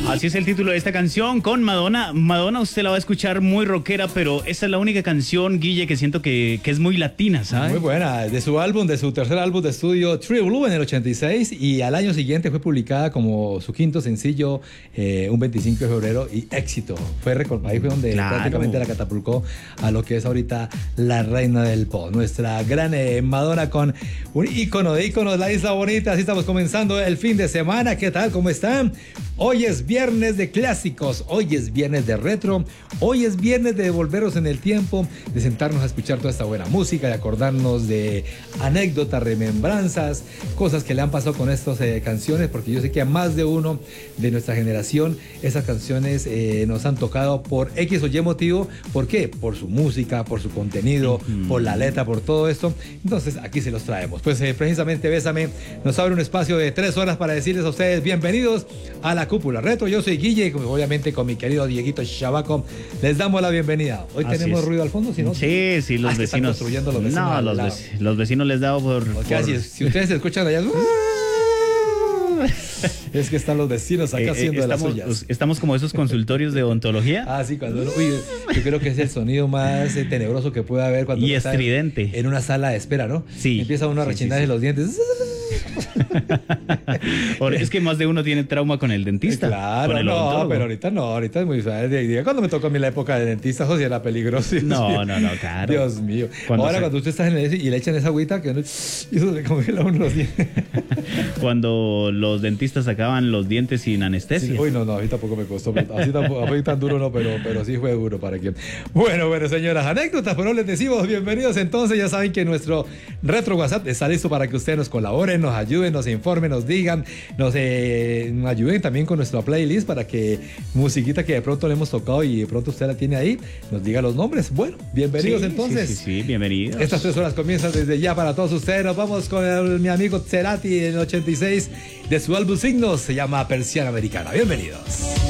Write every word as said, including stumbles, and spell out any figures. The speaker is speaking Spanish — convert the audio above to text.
Así es el título de esta canción con Madonna. Madonna usted la va a escuchar muy rockera, pero esta es la única canción, Guille, que siento que, que es muy latina, ¿sabes? Muy buena, de su álbum, de su tercer álbum de estudio, True Blue, en el ochenta y seis, y al año siguiente fue publicada como su quinto sencillo, eh, un veinticinco de febrero, y éxito. Fue récord, ahí fue donde Claro. prácticamente la catapultó a lo que es ahorita la reina del pop, nuestra gran eh, Madonna, con un ícono de íconos, la Isla Bonita. Así estamos comenzando el fin de semana. ¿Qué tal? ¿Cómo están? Hoy es viernes de clásicos, hoy es viernes de retro, hoy es viernes de devolvernos en el tiempo, de sentarnos a escuchar toda esta buena música, de acordarnos de anécdotas, remembranzas, cosas que le han pasado con estas eh, canciones, porque yo sé que a más de uno de nuestra generación esas canciones eh, nos han tocado por X o Y motivo. ¿Por qué? Por su música, por su contenido, mm. por la letra, por todo esto. Entonces aquí se los traemos. Pues eh, precisamente Bésame nos abre un espacio de tres horas para decirles a ustedes bienvenidos a la Cúpula Retro. Yo soy Guille, obviamente con mi querido Dieguito Chabaco les damos la bienvenida. Hoy Así tenemos es. ruido al fondo, ¿si no? Sí, sí, los ah, vecinos. Construyendo los vecinos no, los, vec los vecinos les daba por... Okay, por... Así, si ustedes se escuchan allá... Es que están los vecinos acá eh, haciendo estamos, de las suyas. Estamos como esos consultorios de odontología. Ah, sí, cuando uno, uy, yo creo que es el sonido más eh, tenebroso que puede haber cuando y uno estridente. Está en, en una sala de espera, ¿no? Sí. Empieza uno a rechinar sí, sí, sí. los dientes. Es que más de uno tiene trauma con el dentista. Claro, con el no, pero ahorita no, ahorita es muy suave. Cuando me tocó a mí la época de dentista, José, era peligroso. No, no, no, claro. Dios mío. Cuando Ahora se... cuando usted está en el y le echan esa agüita, que uno, y eso le congela uno los dientes. Cuando los dentistas sacaban los dientes sin anestesia. Sí, uy, no, no, a mí tampoco me costó. Así tampoco, a mí tan duro no, pero, pero sí fue duro para quien. Bueno, bueno, señoras, anécdotas, pero les decimos bienvenidos. Entonces, ya saben que nuestro retro WhatsApp está listo para que ustedes nos colaboren, nos ayuden, nos informen, nos digan, nos eh, ayuden también con nuestra playlist para que musiquita que de pronto le hemos tocado y de pronto usted la tiene ahí, nos diga los nombres. Bueno, bienvenidos sí, entonces. Sí, sí, sí, bienvenidos. Estas tres horas comienzan desde ya para todos ustedes. Nos vamos con el, mi amigo Cerati en el ochenta y seis de su álbum Signos, se llama Persiana Americana. Bienvenidos.